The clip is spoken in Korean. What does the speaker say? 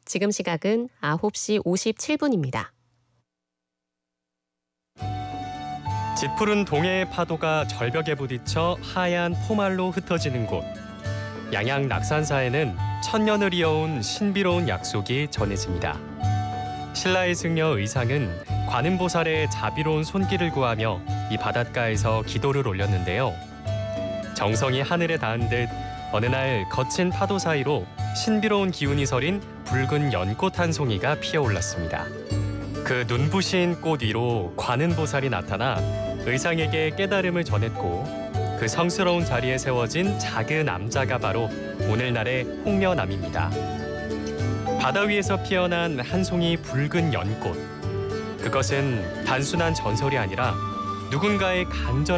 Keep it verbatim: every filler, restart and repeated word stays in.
지금 시각은 아홉 시 오십칠 분입니다. 짙푸른 동해의 파도가 절벽에 부딪혀 하얀 포말로 흩어지는 곳. 양양 낙산사에는 천년을 이어온 신비로운 약속이 전해집니다. 신라의 승려 의상은 관음보살의 자비로운 손길을 구하며 이 바닷가에서 기도를 올렸는데요. 정성이 하늘에 닿은 듯 어느 날 거친 파도 사이로 신비로운 기운이 서린 붉은 연꽃 한 송이가 피어올랐습니다. 그 눈부신 꽃 위로 관음보살이 나타나 의상에게 깨달음을 전했고 그 성스러운 자리에 세워진 작은 암자가 바로 오늘날의 홍련암입니다. 바다 위에서 피어난 한 송이 붉은 연꽃. 그것은 단순한 전설이 아니라 누군가의 간절한